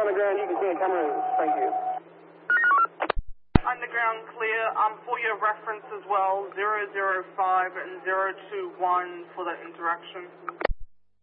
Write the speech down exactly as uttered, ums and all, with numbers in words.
underground, you can see it coming. Thank you. Underground clear, um, for your reference as well, zero zero five and zero two one for that interaction.